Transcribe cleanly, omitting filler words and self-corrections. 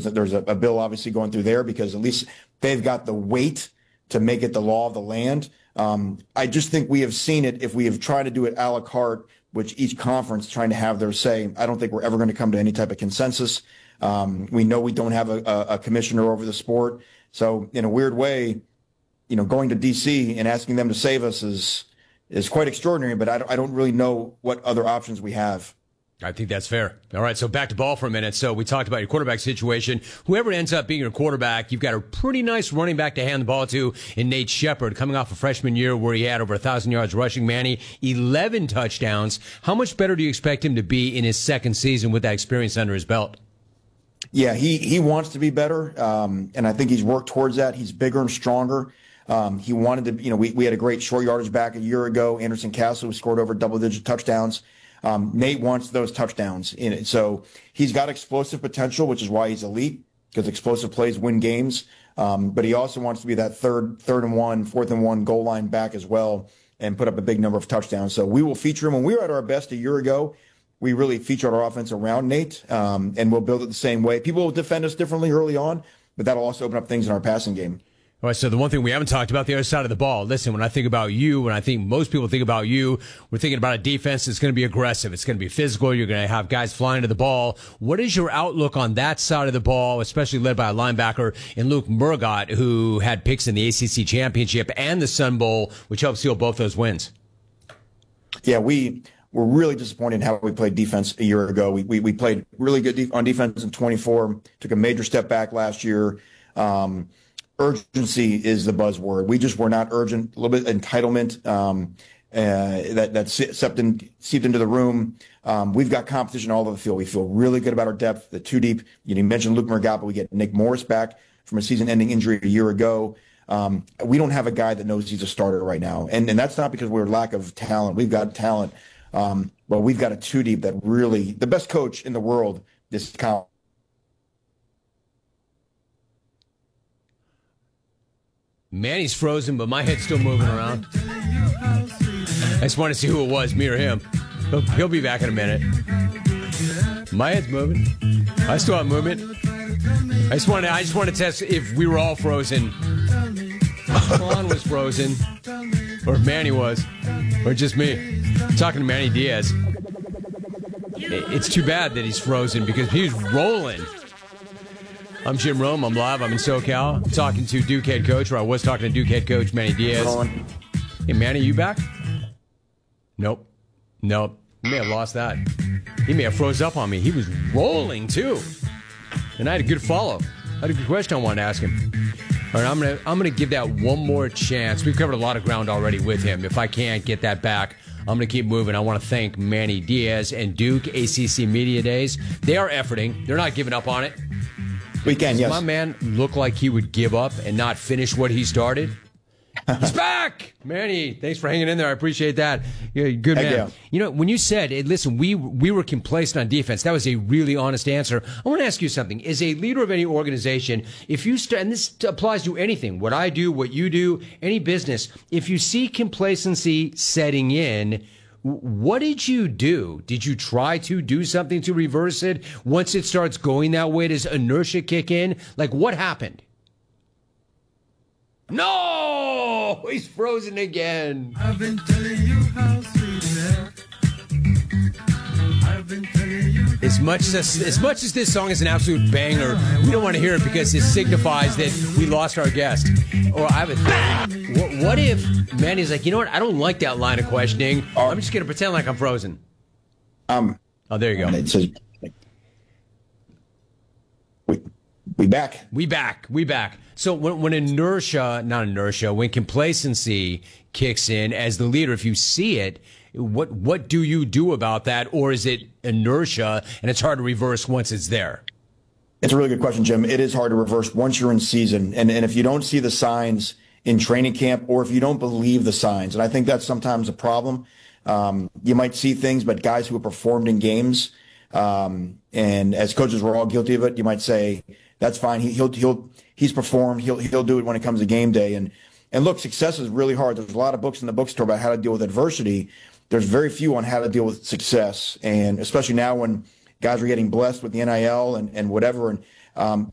there's a bill obviously going through there because at least they've got the weight to make it the law of the land. I just think we have seen it if we have tried to do it a la carte, which each conference trying to have their say. I don't think we're ever going to come to any type of consensus. We know we don't have a commissioner over the sport. So in a weird way, going to D.C. and asking them to save us is quite extraordinary, but I don't really know what other options we have. I think that's fair. All right, so back to ball for a minute. So we talked about your quarterback situation. Whoever ends up being your quarterback, you've got a pretty nice running back to hand the ball to in Nate Shepard, coming off a freshman year where he had over 1,000 yards rushing. Manny, 11 touchdowns. How much better do you expect him to be in his second season with that experience under his belt? Yeah, he wants to be better, and I think he's worked towards that. He's bigger and stronger. He wanted to, we had a great short yardage back a year ago. Anderson Castle, who scored over double-digit touchdowns. Nate wants those touchdowns in it. So he's got explosive potential, which is why he's elite, because explosive plays win games. But he also wants to be that third and one, fourth and one goal line back as well and put up a big number of touchdowns. So we will feature him. When we were at our best a year ago, we really featured our offense around Nate, and we'll build it the same way. People will defend us differently early on, but that'll also open up things in our passing game. All right, so the one thing we haven't talked about, the other side of the ball. Listen, when I think about you, when I think most people think about you, we're thinking about a defense that's going to be aggressive. It's going to be physical. You're going to have guys flying to the ball. What is your outlook on that side of the ball, especially led by a linebacker in Luke Murgott, who had picks in the ACC Championship and the Sun Bowl, which helped seal both those wins? Yeah, we're really disappointed in how we played defense a year ago. We played really good on defense in 24, took a major step back last year. Urgency is the buzzword. We just were not urgent. A little bit of entitlement that seeped into the room. We've got competition all over the field. We feel really good about our depth, the two deep. You mentioned Luke Murgott, but we get Nick Morris back from a season-ending injury a year ago. We don't have a guy that knows he's a starter right now, and that's not because we're lack of talent. We've got talent, but we've got a two deep that really the best coach in the world. This count. Manny's frozen, but my head's still moving around. I just want to see who it was, me or him. He'll be back in a minute. My head's moving. I still have movement. I just want to test if we were all frozen. Sean was frozen, or if Manny was, or just me. I'm talking to Manny Diaz. It's too bad that he's frozen because he was rolling. I'm Jim Rome. I'm live. I'm in SoCal. I'm talking to Duke head coach, or I was talking to Duke head coach Manny Diaz. Hey, Manny, you back? Nope. He may have lost that. He may have froze up on me. He was rolling, too. And I had a good follow. I had a good question I wanted to ask him. All right, I'm gonna give that one more chance. We've covered a lot of ground already with him. If I can't get that back, I'm going to keep moving. I want to thank Manny Diaz and Duke ACC Media Days. They are efforting. They're not giving up on it. We can, yes. My man looked like he would give up and not finish what he started. He's back! Manny, thanks for hanging in there. I appreciate that. You're a good man. When you said, listen, we were complacent on defense, that was a really honest answer. I want to ask you something. As a leader of any organization, if you and this applies to anything, what I do, what you do, any business, if you see complacency setting in, what did you do? Did you try to do something to reverse it? Once it starts going that way, does inertia kick in? Like, what happened? No! He's frozen again. I've been telling you how sweet I've been telling you. As much as this song is an absolute banger, we don't want to hear it because it signifies that we lost our guest. Or I have a thing. What if Manny's like, you know what? I don't like that line of questioning. I'm just going to pretend like I'm frozen. Oh, there you go. It says, we back. We back. So when when complacency kicks in as the leader, if you see it, what do you do about that? Or is it inertia and it's hard to reverse once it's there? It's a really good question, Jim. It is hard to reverse once you're in season. And if you don't see the signs in training camp or if you don't believe the signs, and I think that's sometimes a problem. You might see things, but guys who have performed in games, and as coaches, we're all guilty of it. You might say, that's fine. He's performed. He'll do it when it comes to game day. And look, success is really hard. There's a lot of books in the bookstore about how to deal with adversity. There's very few on how to deal with success. And especially now when guys are getting blessed with the NIL and whatever. And